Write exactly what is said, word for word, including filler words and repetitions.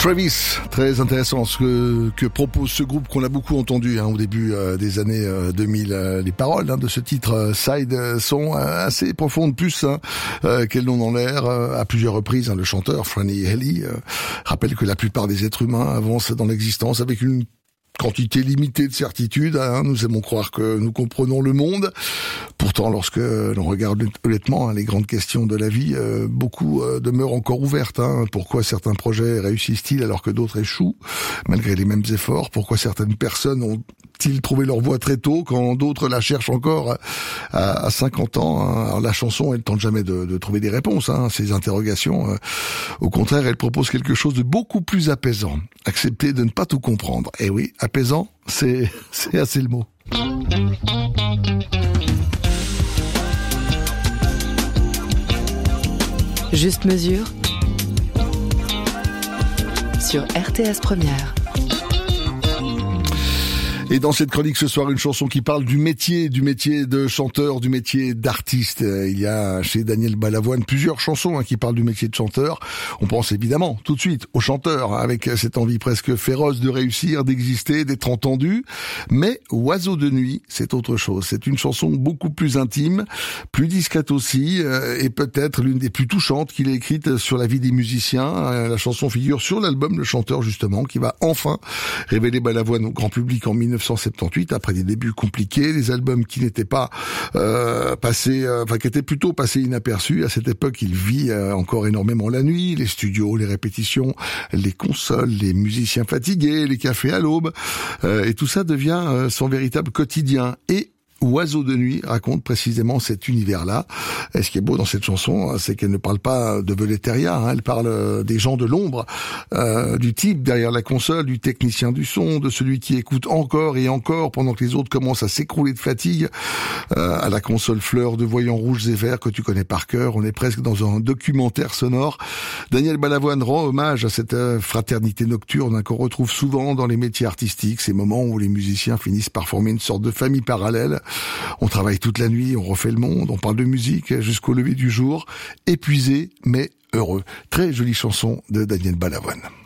Travis, très intéressant ce que, que propose ce groupe qu'on a beaucoup entendu hein, au début euh, des années euh, deux mille. Euh, les paroles hein, de ce titre euh, Side euh, sont euh, assez profondes, plus hein, euh, qu'elles n'ont dans l'air. Euh, à plusieurs reprises, hein, le chanteur Franny Haley euh, rappelle que la plupart des êtres humains avancent dans l'existence avec une quantité limitée de certitudes. Hein. Nous aimons croire que nous comprenons le monde. Pourtant, lorsque l'on regarde honnêtement hein, les grandes questions de la vie, euh, beaucoup euh, demeurent encore ouvertes. Hein. Pourquoi certains projets réussissent-ils alors que d'autres échouent, malgré les mêmes efforts? Pourquoi certaines personnes ont-ils trouvé leur voie très tôt, quand d'autres la cherchent encore à, à cinquante ans? Hein. Alors, la chanson, elle tente jamais de, de trouver des réponses hein, à ces interrogations. Euh, au contraire, elle propose quelque chose de beaucoup plus apaisant. Accepter de ne pas tout comprendre. Eh oui, apaisant, c'est, c'est assez le mot. Juste mesure sur R T S Première. Et dans cette chronique ce soir, une chanson qui parle du métier, du métier de chanteur, du métier d'artiste. Il y a chez Daniel Balavoine plusieurs chansons hein, qui parlent du métier de chanteur. On pense évidemment tout de suite au chanteur, avec cette envie presque féroce de réussir, d'exister, d'être entendu. Mais Oiseau de nuit, c'est autre chose. C'est une chanson beaucoup plus intime, plus discrète aussi, euh, et peut-être l'une des plus touchantes qu'il ait écrite sur la vie des musiciens. Euh, la chanson figure sur l'album Le Chanteur, justement, qui va enfin révéler Balavoine au grand public en mille neuf cent soixante-dix-huit, après des débuts compliqués, des albums qui n'étaient pas euh, passés, euh, enfin qui étaient plutôt passés inaperçus. À cette époque, il vit euh, encore énormément la nuit, les studios, les répétitions, les consoles, les musiciens fatigués, les cafés à l'aube, euh, et tout ça devient euh, son véritable quotidien. Et Oiseau de nuit raconte précisément cet univers-là. Et ce qui est beau dans cette chanson, c'est qu'elle ne parle pas de Voloteria, hein, elle parle des gens de l'ombre, euh, du type derrière la console, du technicien du son, de celui qui écoute encore et encore pendant que les autres commencent à s'écrouler de fatigue, euh, à la console fleur de voyants rouges et verts que tu connais par cœur. On est presque dans un documentaire sonore. Daniel Balavoine rend hommage à cette fraternité nocturne hein, qu'on retrouve souvent dans les métiers artistiques, ces moments où les musiciens finissent par former une sorte de famille parallèle. On travaille toute la nuit, on refait le monde, on parle de musique jusqu'au lever du jour, épuisé mais heureux. Très jolie chanson de Daniel Balavoine.